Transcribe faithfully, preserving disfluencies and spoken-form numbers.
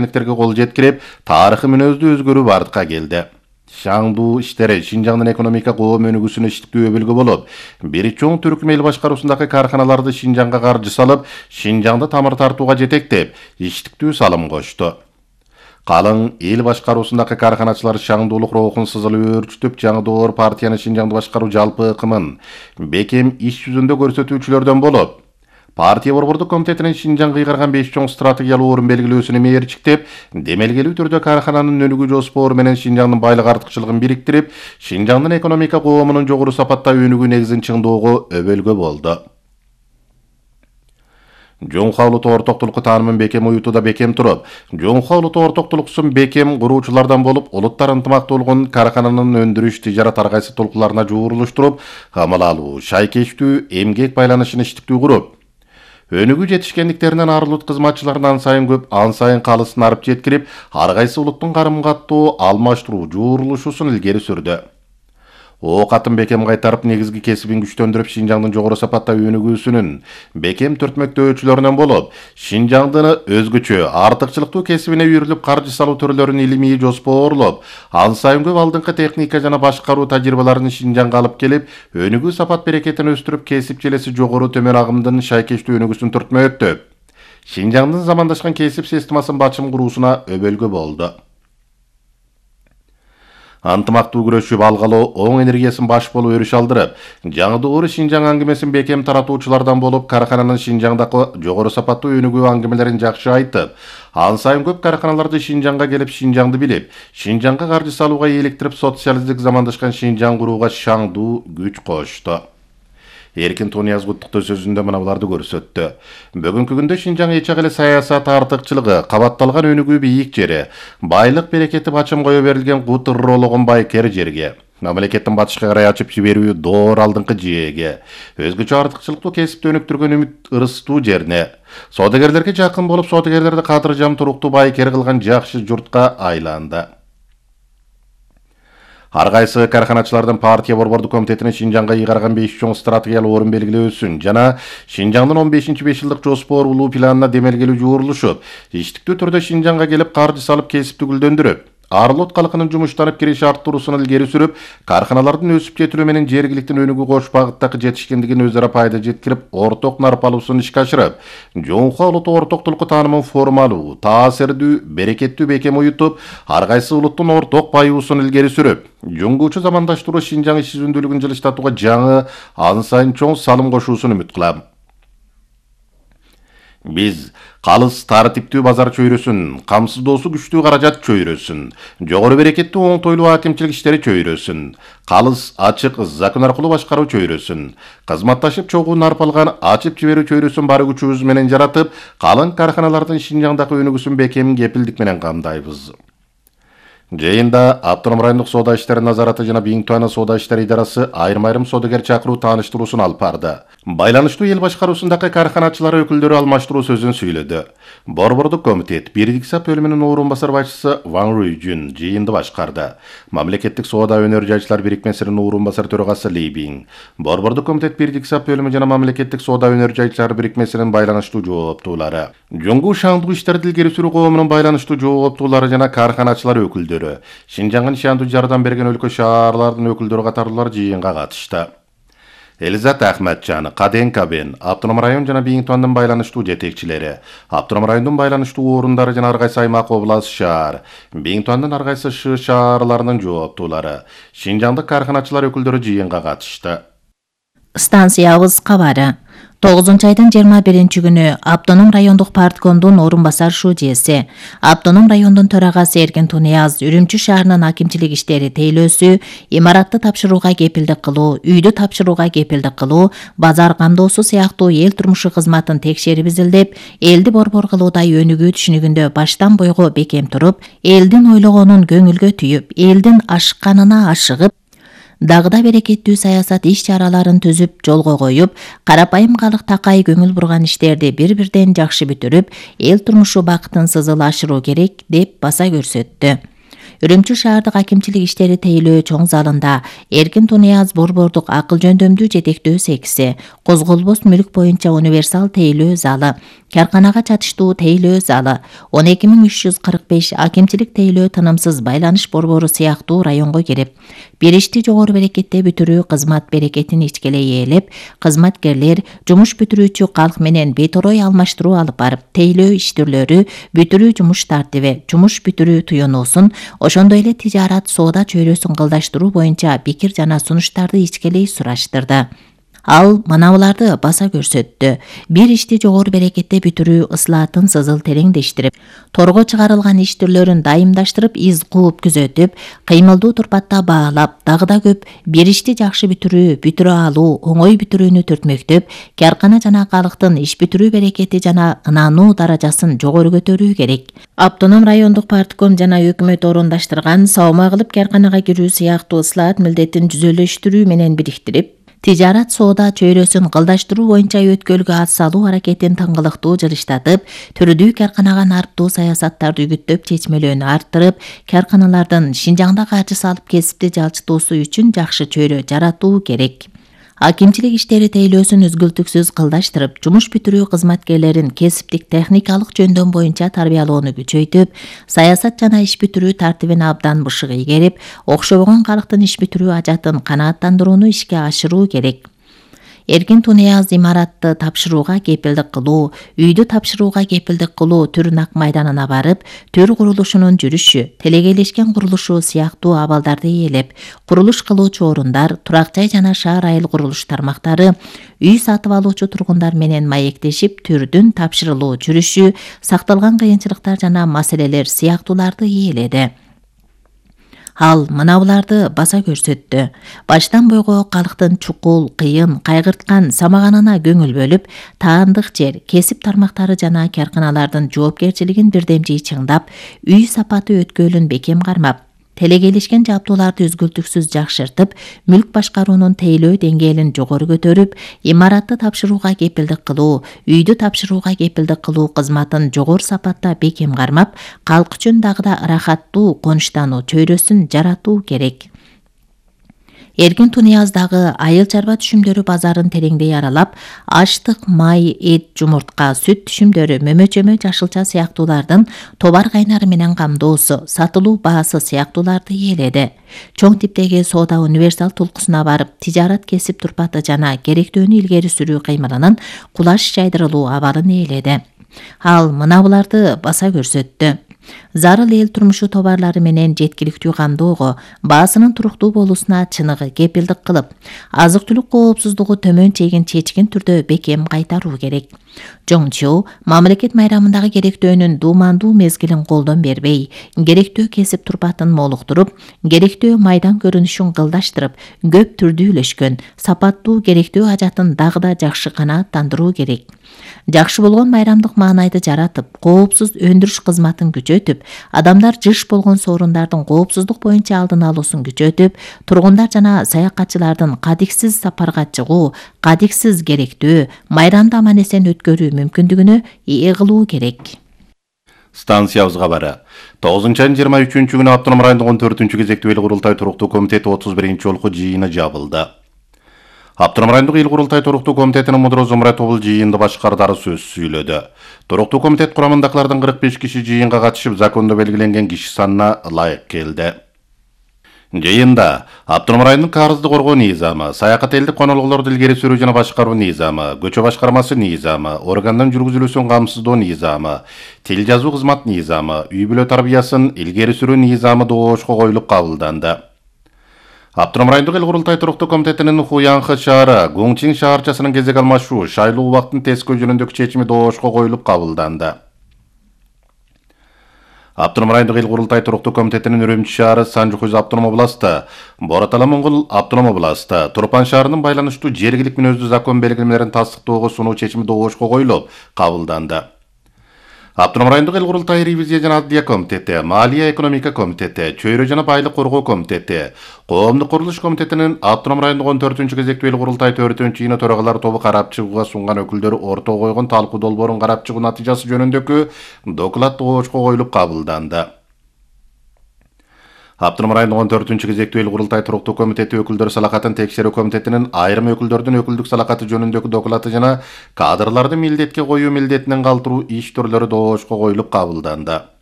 жетишкендиктерге кол жеткирип, тарыхый мүнөздүү өзгөрүү бардыкка келди. Шаңдуу иштери Шинжаңдын экономика коом өнүгүүсүнө иштиктүү өбөлгө болуп, бир чоң түркүм эл башкаруусундагы карханаларды Шинжаңга каржы салып, Шинжаңды тамыр тартууга жетектеп, иштиктүү салым кошту. Калың эл башкаруусундагы карханачылар шаңдуулук рухун сызылып өөрчүтүп, жаңы доор партияны Шинжаңды башкаруу жалпы ыкымын бекем иш жүзүндө көрсөтүүчүлөрдөн болуп, партия борбордук комитетинин Шинжаңга ыйгарган беш чоң стратегиялык орун белгилөөсүнө мээрчиктеп, демелгелүү түрдө кархананын өнүгүү жоспору менен Шинжаңдын байлык артыкчылыгын бириктирип, Шинжаңдын экономика коомунун жогору сапатта өнүгүү негизин чыңдоого өбөлгө болду. Жоңхо улуттуу ортоктулукку таанымын бекем уютууда бекем туруп, Жоңхо улуттуу ортоктулуксун бекем куруучулардан болуп, улуттар ынтымактуулугун кархананын өндүрүш, тижарат ар кайсы толкуларына жуурулуштуруп, камал алуу, шайкечтүү, эмгек байланышын иштиктүү куруп, өнүгүү жетишкендиктеринен арылут кызматчыларын ан сайын көп, ан сайын калысын арып жеткирип, ар кайсы улуттун карым-каттуу, алмаштыруу, жуурулушуусун илгери сүрдү. О катын бекем кайтарып, негизги кесибин күчтөндүрүп, Шинжаңдын жогору сапатта өнүгүүсүнүн бекем түртмөктөөчүлөрүнөн болуп, Шинжаңдын өзгөчө артыкчылыктуу кесибине үйрүлүп, каржы салуу түрлөрүн илимий жоспоорлоп, ан сайын көп алдыңкы техника жана башкаруу тажрыйбаларын Шинжаңга алып келип, өнүгүү сапат берекетин өстүрүп, кесип желеси жогору төмөн агымдын шайкечтүү өнүгүүсүн түртмөктөп, Шинжаңдын замандашкан кесип системасын бачым куруусуна өбөлгө болду. Антымактуу күрөшүп алгалоо, оң энергиясын баш болуп өрүш алдырып, жаңы доор Шинжаң аңгемесин бекем таратуучулардан болуп, кархананын Шинжаңдагы жогору сапаттуу өнүгүү аңгемелерин жакшы айтып, ан сайын көп карханаларды Шинжаңга келип, Шинжаңды билип, Шинжаңга каржы салууга eelиктирип, социалисттик замандашкан Шинжаң курууга шаңдуу күч кошту. Эркин Тонияз куттуктоо сөзүндө мына буларды көрсөттү. Бүгүнкү күндө Шинжаң эчек эле саясат артыкчылыгы, кабатталган өнүгүү бийик жери, байлык берекети бачым кое берилген кутуррологон байкер жерге, мамлекеттин батышка карай ачып жиберүү доор алдыңкы жээге, өзгөчө артыкчылыктуу кесипти өнүктүргөн үмүт ырыстуу жерине, соодагерлерге жакын болуп, соодагерлерди кадыржам туруктуу байкер кылган жакшы журтка айланды. Ар кайсы карханачылардын партия борбордук комитетинин Шинжаңга ыйгарган беш чоң стратегиялык орун белгилөөсүн жана Шинжаңдын он бешинчи беш жылдык жоспор улуу планына демелгелүү жуурулушуп, иштиктүү түрдө Шинжаңга келип каржы салып кесипти гүлдөндүрүп, арылот калкынын жумуштанып кириши арттыруусун илгери сүрүп, карханалардын өсүп жетилүү менен жергиликтин өнүгүү кош багыттагы жетишкендигин өз ара пайда жеткирип, орток нарп алуусун ишке ашырып, Жоңхо улуттуу ортоктулукку таанымын формалуу, таасирдүү, берекеттүү бекем уютуп, ар кайсы улуттун орток баюусун илгери сүрүп, жуңгуучу замандаштыруу Шинжаң иш жүзүндүүлүгүн жылыштатууга жаңы, ан сайын чоң салым кошуусун үмүт кылам. Биз калыс тартиптүү базар чөйрөсүн, камсыздоосу күчтүү каражат чөйрөсүн, жогору берекеттүү оңтойлуу акимчилик иштери чөйрөсүн, калыс ачык закон аркылуу башкаруу чөйрөсүн, кызматташып чогуу нарп алган ачып жиберүү чөйрөсүн бар күчүбүз менен жаратып, калың карханалардын Шинжаңдагы өнүгүүсүн бекем кепилдик менен камдайбыз. Жыйында Автоном райондук соода иштери назараты жана Биңтуана соода иштери идарасы айрым-айрым соодагер чакыруу тааныштыруусун алып барды. Байланыштуу эл башкаруусундагы карханачылар өкүлдөрү алмаштыруу сөзүн сүйлөдү. Борбордук комитет бирдик сап бөлүмүнүн орун басар башчысы Ван Руйжун жыйынды башкарды. Мамлекеттик соода өнөр жайчылар бирикмесинин орун басар төрагасы Ли Бин, борбордук комитет бирдик сап бөлүмү жана мамлекеттик соода өнөр жайчылар бирикмесинин байланыштуу жооптуулары, жоңгуу шаңдуу иштерди илгери сүрүү коомунун байланыштуу жооптуулары жана карханачылар өкүлдөрү, Шинжаңын шандуу жардам берген өлкө шаарлардын өкүлдөрү катарлуулар жыйынга катышты. Элизат Ахматжан, Каден Кабен, Автоном район жана Биңтуандын байланыштуу жетекчилери, Автоном райондун байланыштуу орундары жана ар кайсы аймак область шаар, Биңтуандын ар кайсы ш шаарларынын жооптуулары, Шинжаңдык карханачылар өкүлдөрү жыйынга катышты. Станциябыз кабары. тогузунчу айдын жыйырма биринчи күнү Автоном райондук парткомдун орун басар шуудиеси, Автоном райондун төрагасы Эркин Тонияз Үрүмчү шаарынын акимчилик иштери тейлөөсү, имаратты тапшырууга кепилдик кылуу, үйдү тапшырууга кепилдик кылуу, базар камдоосу сыяктуу эл турмушу кызматын текшерип изилдеп, элди борбор кылууда өнүгүү түшүнүгүндө баштан бойго бекем туруп, элдин ойлогонун көңүлгө түйүп, элдин ашыкканына ашыгып, дагыда берекеттүү саясат иш чараларын түзүп, жолго коюп, карапайым калык такай көңүл бурган иштерди бир-бирден жакшы бүтүрүп, эл турмушу бакытын сызыл ашыруу керек деп баса көрсөттү. Үрүмчү шаардык акимчилик иштери тейлөө чоң залында Эркин Тунияз борбордук акыл жөндөмдүү жетектөө секси, козголбос мүлк боюнча универсал тейлөө залы, карканага чатыштуу тейлөө залы, он эки миң үч жүз кырк беш акимчилик тейлөө тынымсыз байланыш борбору сыяктуу районго кирип, бир ишти жогору берекетте бүтүрүү кызмат берекетин ичкелей ээлеп, кызматкерлер жумуш бүтүрүүчү калк менен беторой алмаштыруу алып барып, тейлөө иш түрлөрү, бүтүрүү жумуш тартиби, жумуш бүтүрүү туюнуусун, ошондой эле тижарат соода чөйрөсүн кылдаштыруу боюнча пикир жана сунуштарды ичкелей сураштырды. Ал мынабуларды баса көрсөттү. Бир ишти жогору берекетте бүтүрүү ыслаатын сызыл тереңдештирип, торго чыгарылган иш түрлөрүн дайымдаштырып, из кууп күзөтүп, кыймылдуу турпатта баалап, дагы да көп бир ишти жакшы бүтүрүү, бүтүрө алуу, оңой бүтүрүүнү түртмөктөп, каркана жана калктын иш бүтүрүү берекети жана ынануу даражасын жогору көтөрүү керек. Автоном райондук партком жана өкмөт орундаштырган саама кылып карканага кирүү сыяктуу ыслаат милдетин жүзөлөштүрүү менен бириктирип, тижарат соода чөйрөсүн кылдаштыруу боюнча өткөлгө ат салуу аракетин тыңгылыктуу жылыштатып, түрдүү карканага нарптуу саясаттарды үгүттөп чечмелөөнү арттырып, карканалардын Шинжаңда каржы салып кесипти жалчытуусу үчүн жакшы чөйрө жаратуу керек. Акимчилик иштери тейлөөсүн үзгүлтүксүз кылдаштырып, жумуш бүтүрүү кызматкерлерин кесиптик техникалык жөндөм боюнча тарбиялоону күчөйтүп, саясат жана иш бүтүрүү тартибин абдан бышык ийгерип, окшобогон калктын иш бүтүрүү ажатын канааттандырууну ишке ашыруу керек. Эркин Тунияз имаратты тапшырууга кепилдик кылуу, үйдү тапшырууга кепилдик кылуу, түр нак майданына барып, түр курулушунун жүрүшү, телегейлешкен курулушу сыяктуу абалдарды ээлеп, курулуш кылуучу орундар, турак жай жана шаар айыл курулуш тармактары, үй сатып алуучу тургундар менен маектешип, түрдүн тапшырылуу жүрүшү, сакталган кыйынчылыктар жана маселелер сыяктууларды ээледи. Ал мынабуларды баса көрсөттү. Баштан бойго калктын чукул, кыйын, кайгырткан самаганына көңүл бөлүп, таандык жер, кесип тармактары жана карканалардын жоопкерчилигин бирдемжий чыңдап, үй сапаты өткөлүн бекем кармап, телегейлешкен жабдууларды үзгүлтүксүз жакшыртып, мүлк башкаруунун тейлөө деңгээлин жогору көтөрүп, имаратты тапшырууга кепилдик кылуу, үйдү тапшырууга кепилдик кылуу кызматын жогору сапатта бекем кармап, калк үчүн дагы да ырахаттуу конуштануу чөйрөсүн жаратуу керек. Эркин Тунияздагы айыл чарба түшүмдөрү базарын тереңдей аралап, аштык, май, эт, жумуртка, сүт түшүмдөрү, мөмө-чөмө, жашылча сыяктуулардын товар кайнары менен камдоосу, сатылуу баасы сыяктууларды ээледи. Чоң типтеги соода универсал тулкусуна барып, тижарат кесип турпаты жана керектөөнү илгери сүрүү кыймылынын кулаш жайдырылуу абалын ээледи. Ал мынабуларды баса көрсөттү. Зарыл эл турмушу товарлары менен жеткиликтүү камдоого, баасынын туруктуу болуусуна чыныгы кепилдик кылып, азык-түлүк коопсуздугу төмөн чегин чечкен түрдө бекем кайтаруу керек. Жоңчу мамлекет майрамындагы керектөөнүн дуумандуу мезгилин колдон бербей, керектөө кесип турпатын молуктуруп, керектөө майдан көрүнүшүн кылдаштырып, көп түрдүүлөшкөн, сапаттуу керектөө ажатын дагы да жакшы канааттандыруу керек. Жакшы болгон майрамдык маанайды жаратып, коопсуз өндүрүш кызматын күчөтүп, адамдар жыш болгон соорундардын коопсуздук боюнча алдын алуусун күчөтүп, тургундар жана саякатчылардын кадиксиз сапарга чыгуу, кадиксиз керектөө, майрамды аман-эсен өткөрүү мүмкүндүгүнө ээ кылуу керек. Станциябыз кабары. тогузунчу айдын жыйырма үчүнчү күнү Автоном районунун он төртүнчү кезектүү эл курултай туруктуу комитети отуз биринчи жолку жыйыны жабылды. Автоном райондук эл курултай туруктуу комитетинин мудро Зумрай тобул жыйынды башкардары сөз сүйлөдү. Туруктуу комитет курамындагылардын кырк беш киши жыйынга катышып, закондо белгиленген киши санына ылайык келди. Жыйында Автоном районунун карызды коргоо низамы, саякат элдик конолуктарды илгери сүрүү жана башкаруу низамы, көчө башкармасы низамы, органдын жүргүзүлүүсүн камсыздоо низамы, тил жазуу кызмат низамы, үй бүлө тарбиясын илгери сүрүү низамы доошко коюлуп кабылданды. Автоном райондук эл курултай туруктуу комитетинин Хуянхы шаары, Гуңчин шаарчасынын кезек алмашуу, шайлоо убактын тескөө жөнүндөгү чечими доошко коюлуп кабылданды. Автоном райондук эл курултай туруктуу комитетинин Үрүмчү шаары, Санжукуз автоном областы, Боратала Моңгол автоном областы, Турпан шаарынын байланыштуу жергилик мүнөздүү закон белгилемелерин тастыктоого сунуу чечими доошко коюлуп кабылданды. Автоном райондук эл курултай ревизия жана аддия комитети, Малия экономика комитети, Чөйрө жана байлык коргоо комитети, Коомдук курулуш комитетинин Автоном райондук он төртүнчү кезектүү эл курултай төртүнчү жыйыны төрагалар тобу карап чыгууга сунган өкүлдөрү ортого койгон талкуу долбоорун карап чыгуу натыйжасы жөнүндөгү доклад доошко коюлуп кабылданды. Автоном районунун он төртүнчү кезектүү эл курултай туруктуу комитети өкүлдөр салакатын текшерүү комитетинин айрым өкүлдөрдүн өкүлдүк салакаты жөнүндөгү докулаты жана кадрларды милдетке коюу милдетинен калтыруу иш түрлөрү добошко коюлуп кабылданды.